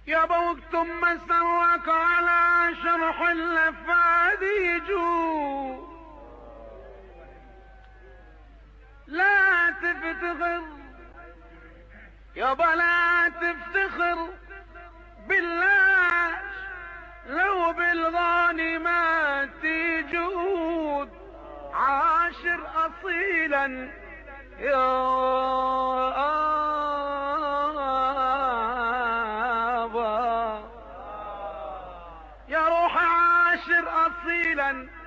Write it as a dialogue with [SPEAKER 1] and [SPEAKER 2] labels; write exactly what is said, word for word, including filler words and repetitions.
[SPEAKER 1] يابا وقت ما سواك على شرح اللفاد يجوز، لا تفتخر يابا لا تفتخر بالله، لو بالغانمات يجود عاشر اصيلا يا ابا، يا روح عاشر اصيلا